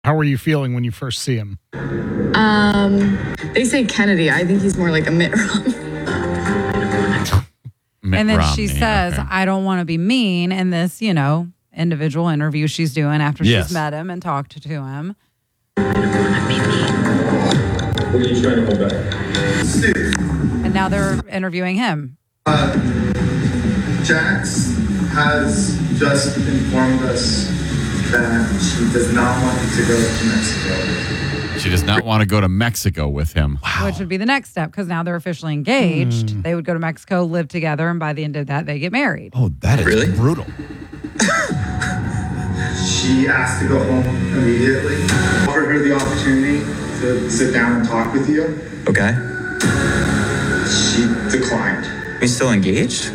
How were you feeling when you first see him? They say Kennedy. I think he's more like a Mitt Romney. And then she says, I don't want to be mean in this, individual interview she's doing after she's met him and talked to him. What are you trying to hold back? And now they're interviewing him. Jax has just informed us that she does not want to go to Mexico. She does not want to go to Mexico with him. Wow. Which would be the next step, because now they're officially engaged. They would go to Mexico, live together, and by the end of that, they get married. Oh, that is really brutal. She asked to go home immediately. Offered her the opportunity to sit down and talk with you. Okay. She declined. We still engaged?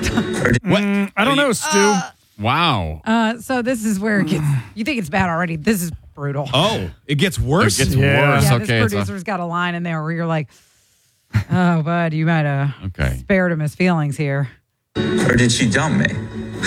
I don't know, Stu. Wow. So this is where it gets, you think it's bad already. This is brutal. Oh, it gets worse? It gets worse. Yeah, Okay, this producer's got a line in there where you're like, oh, bud, you might have spared him his feelings here. Or did she dump me?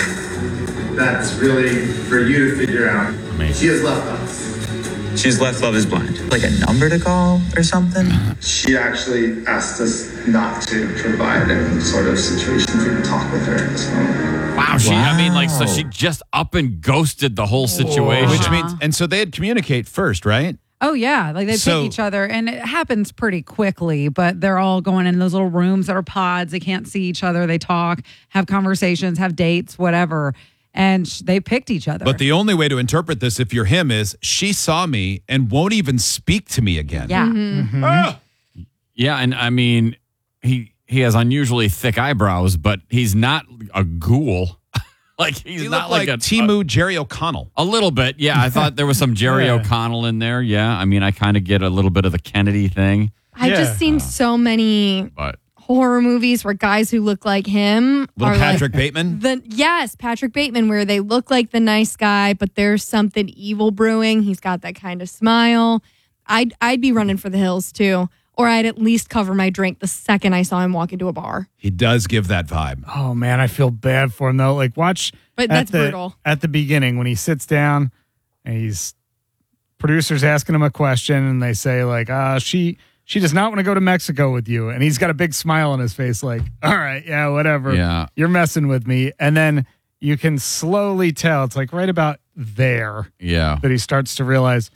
That's really for you to figure out. She has left us. She's left Love is Blind. Like a number to call or something? She actually asked us not to provide any sort of situation for you to talk with her at this moment. Wow. So she just up and ghosted the whole situation. Which means, and so they'd communicate first, right? Oh, yeah. Like they pick each other, and it happens pretty quickly, but they're all going in those little rooms that are pods. They can't see each other. They talk, have conversations, have dates, whatever. And they picked each other. But the only way to interpret this, if you're him, is she saw me and won't even speak to me again. Yeah. Mm-hmm. Yeah, and I mean, he has unusually thick eyebrows, but he's not a ghoul. He's He not looked like Timu Jerry O'Connell. A little bit, yeah. I thought there was some Jerry O'Connell in there. Yeah, I mean, I kind of get a little bit of the Kennedy thing. I've just seen so many horror movies where guys who look like him Little are Patrick Bateman? Yes, Patrick Bateman, where they look like the nice guy, but there's something evil brewing. He's got that kind of smile. I'd be running for the hills too. Or I'd at least cover my drink the second I saw him walk into a bar. He does give that vibe. Oh, man, I feel bad for him, though. Like, watch But that's brutal. At the beginning when he sits down and producer's asking him a question and they say, like, she does not want to go to Mexico with you. And he's got a big smile on his face, like, all right, yeah, whatever. Yeah. You're messing with me. And then you can slowly tell, it's like right about there that he starts to realize,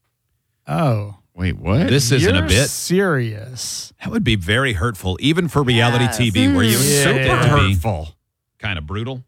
oh. Wait, what? This isn't a bit serious. That would be very hurtful, even for reality TV, where you expect it to be hurtful. Kind of brutal.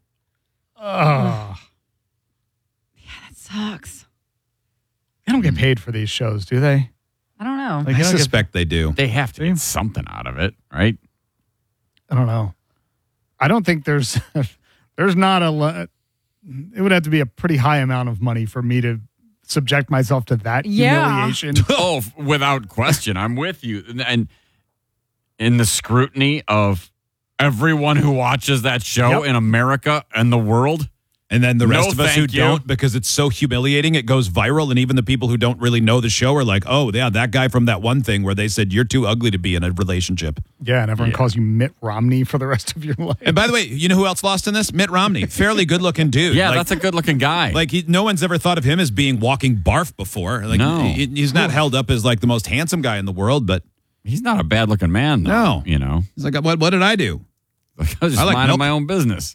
Oh. Yeah, that sucks. They don't get paid for these shows, do they? I don't know. I suspect they do. They have to get something out of it, right? I don't know. I don't think there's not a lot. It would have to be a pretty high amount of money for me to subject myself to that humiliation. Oh, without question. I'm with you. And in the scrutiny of everyone who watches that show in America and the world. And then the rest of us who don't, because it's so humiliating, it goes viral. And even the people who don't really know the show are like, oh, yeah, that guy from that one thing where they said, you're too ugly to be in a relationship. Yeah, and everyone calls you Mitt Romney for the rest of your life. And by the way, you know who else lost in this? Mitt Romney. Fairly good-looking dude. Yeah, that's a good-looking guy. Like, no one's ever thought of him as being walking barf before. Like, no. He's not held up as, like, the most handsome guy in the world, but... He's not a bad-looking man, though. No. He's like, what did I do? I was just minding my own business.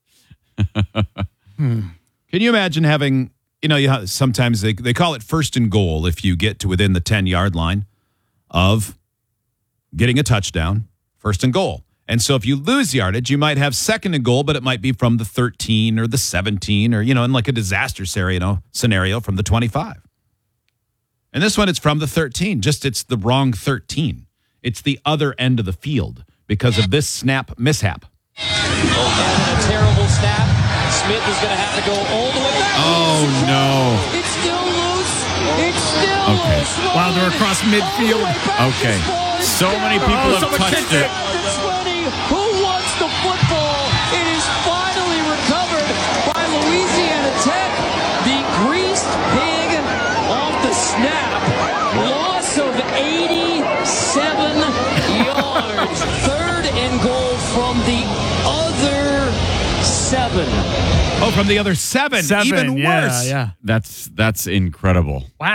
Can you imagine having, sometimes they call it first and goal if you get to within the 10-yard line of getting a touchdown, first and goal. And so if you lose yardage, you might have second and goal, but it might be from the 13 or the 17 or, in like a disaster scenario from the 25. And this one, it's from the 13, just it's the wrong 13. It's the other end of the field because of this snap mishap. And a terrible snap. Smith is going to have to go all the way back. Oh, no. It's still loose. It's still loose. Wow, they're across midfield. Okay. So many people have touched it. The 20. Who wants the football? It is finally recovered by Louisiana Tech. The greased pig off the snap. Loss of 87 yards. Third and goal from the other 7. Oh, from the other seven. Even yeah, worse. Yeah. That's incredible. Wow.